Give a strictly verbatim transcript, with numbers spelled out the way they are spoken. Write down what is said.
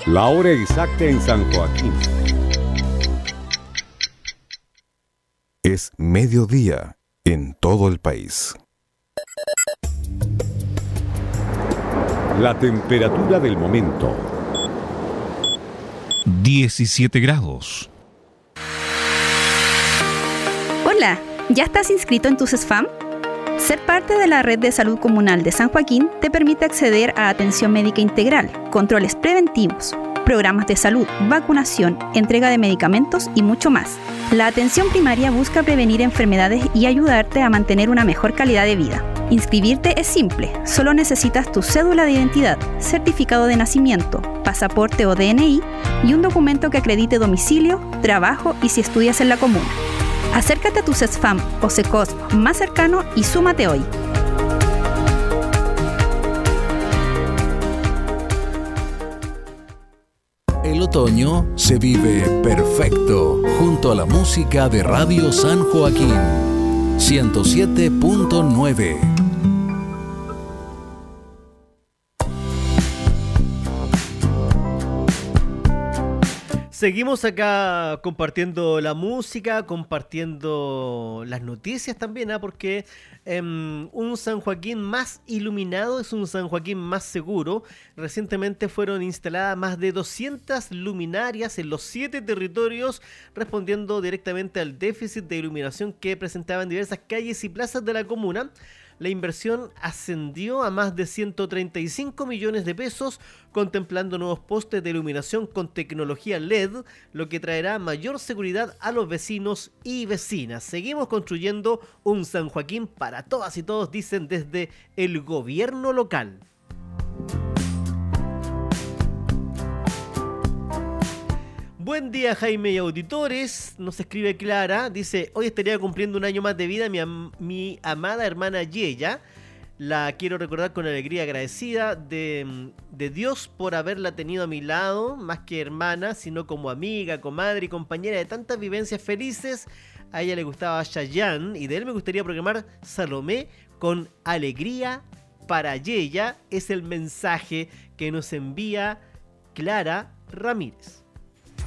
La hora exacta en San Joaquín es mediodía en todo el país. La temperatura del momento: diecisiete grados. Hola, ¿ya estás inscrito en tus S F A M? Ser parte de la Red de Salud Comunal de San Joaquín te permite acceder a atención médica integral, controles preventivos, programas de salud, vacunación, entrega de medicamentos y mucho más. La atención primaria busca prevenir enfermedades y ayudarte a mantener una mejor calidad de vida. Inscribirte es simple, solo necesitas tu cédula de identidad, certificado de nacimiento, pasaporte o D N I y un documento que acredite domicilio, trabajo y si estudias en la comuna. Acércate a tu S F A M o C E C O S P más cercano y súmate hoy. El otoño se vive perfecto junto a la música de Radio San Joaquín ciento siete punto nueve. Seguimos acá compartiendo la música, compartiendo las noticias también, ¿eh? porque eh, un San Joaquín más iluminado es un San Joaquín más seguro. Recientemente fueron instaladas más de doscientas luminarias en los siete territorios, respondiendo directamente al déficit de iluminación que presentaban diversas calles y plazas de la comuna. La inversión ascendió a más de ciento treinta y cinco millones de pesos, contemplando nuevos postes de iluminación con tecnología L E D, lo que traerá mayor seguridad a los vecinos y vecinas. Seguimos construyendo un San Joaquín para todas y todos, dicen desde el gobierno local. Buen día, Jaime y auditores, nos escribe Clara, dice: hoy estaría cumpliendo un año más de vida mi, am- mi amada hermana Yeya. La quiero recordar con alegría, agradecida de, de Dios por haberla tenido a mi lado, más que hermana, sino como amiga, comadre y compañera de tantas vivencias felices. A ella le gustaba Chayanne y de él me gustaría programar Salomé con alegría para Yeya. Es el mensaje que nos envía Clara Ramírez.